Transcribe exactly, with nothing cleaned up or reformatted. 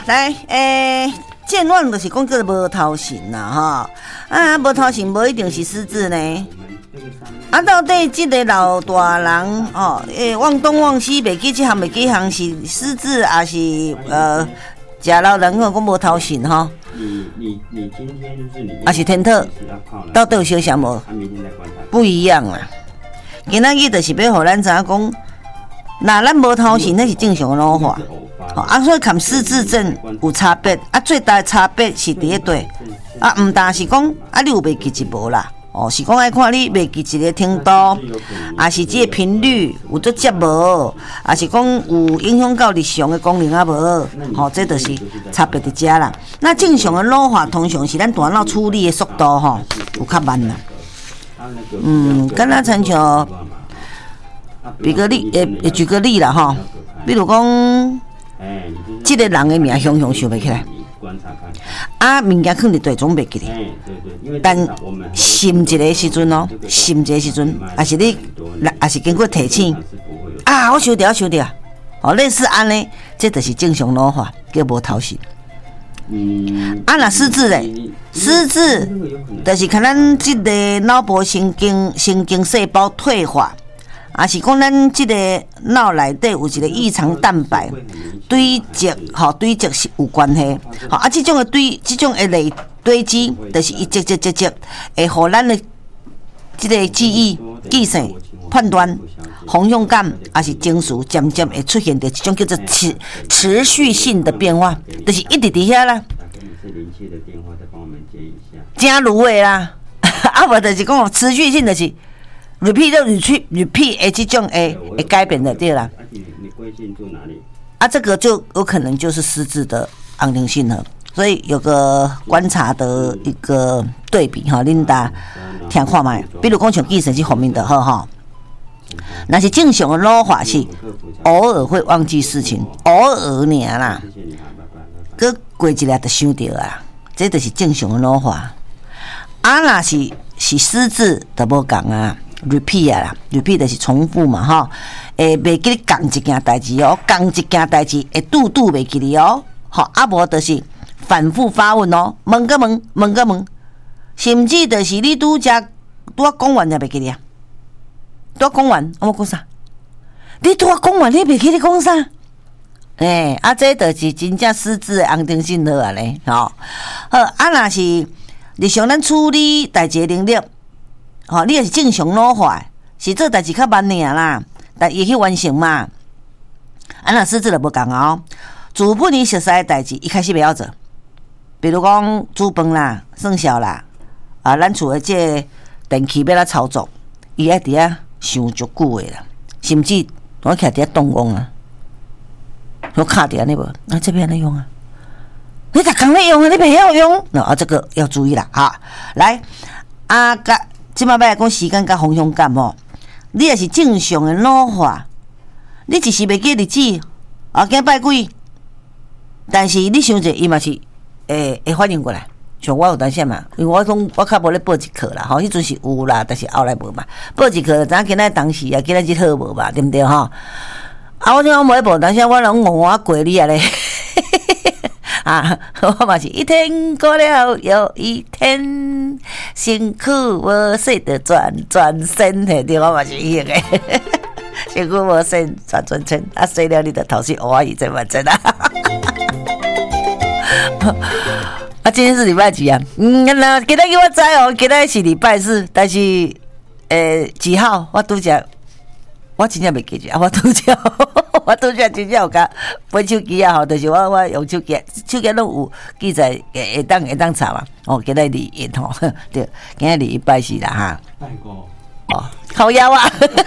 来，诶，健忘就是讲叫无头神啦，哈啊，无头神无一定是失智呢。啊，到底这个老大人哦，诶，忘东忘西，袂记这项袂记项是失智，还是呃，食老人讲讲无头神哈？ 你你你今天就是你， 还是天特，到底有相像无？不一样啦。今仔日就是要互咱知影讲，那咱无头神那是正常的老化。哦、啊，所以看失智症有差别，啊，最大的差别是第一对，啊，唔但是讲啊，你有袂记一无啦，哦，是讲爱看你袂记一个程度，啊是这个频率有足接无，啊是讲有影响到日常的功能啊无，吼、哦，这就是差别伫遮啦。那正常的老化通常是咱大脑处理的速度吼、哦、有较慢啦，嗯，敢若亲像，比个例，诶、欸，举个例啦吼，比如讲。这个人的名常常想不起来，啊，物件放伫地总袂记哩。但心一个时阵哦，心一个时阵，也是你，也是经过提醒，啊，我想着，我想着，哦，类似安尼，这就是正常老化，叫无头神。啊，若失智咧，失智就是看咱这个脑部神经神经细胞退化。啊，是讲咱即个脑内底有一个异常蛋白堆积，吼堆积是有关系。吼啊，即种的堆，即种的累堆积，就是一积积积积，会互咱的即个记忆、记性、判断、方向感，还是情绪，渐渐会出现着一种叫做持持续性的变化，就是一直伫遐啦。正如的啦，啊无就是讲持续性，就是。repeat 就 repeat repeat 诶，这种诶会改变的对啦。 你你贵姓住哪里？ 啊，这个就有可能就是失智的安定性了。所以有个观察的一个对比哈，恁大听看卖。比如讲像记性这方面的好哈，那是正常的老化是偶尔会忘记事情，偶尔尔啦。搁过一日就想到啊，这就是正常的老化。啊，若是是失智就无共啊。repeat 啊啦 ，repeat 就是重复嘛，吼，诶，袂记你讲一件代志哦，讲一件代志会拄拄袂记你哦，吼，啊无就是反复发问哦，问个问，问个问，甚至就是你拄则拄啊讲完也袂记你啊，拄啊讲完，我讲啥？你拄啊讲完，你袂记你讲啥？诶、欸，啊，这就是真正失智的安定性好啊咧，吼，好，啊，若是日常咱处理代志的能力。吼、哦，你也是正常老化，是做代志较慢尔啦，但伊去完成嘛。啊，若失智就无共哦。做本伊熟悉的代志，一开始袂晓做，比如讲煮饭啦、算数啦，啊，咱厝的这电器要来操作，伊爱伫遐想足久的啦，甚至我徛伫遐动工啊，我卡伫安尼无，啊，这边安尼用啊，你逐工咧用啊，你袂晓用，那啊，这个要注意啦，哈，来啊，甲。即摆要讲时间甲方向感吼，你也是正常的老化，你一时袂记日子，后惊拜鬼，但是你想者，伊嘛是会会反应过来。像我有当时嘛，因为我讲我较无咧报一课啦，吼，迄阵是有啦，但是后来无嘛。报一课，咱今仔当时啊，今仔日好无嘛，对毋对吼？啊，我听我无咧报，当时我拢戆戆过你啊咧。啊，我嘛是一天过了又一天，辛苦无睡得转转身的，对，我嘛是伊个，辛苦无睡转转身，啊，睡了你的头是蚵仔鱼真完真啊！啊，今天是礼拜几啊？嗯，那今仔日我知哦，今仔是礼拜四，但是诶、欸、几号？我拄则。我真正袂记住，啊！我拄则，我拄则真正有甲买手机啊，吼，就是我我用手机，手机拢有记载，会会当会当查嘛。哦，今仔日一吼，对，今仔日一拜四啦哈。拜过。哦，靠腰啊！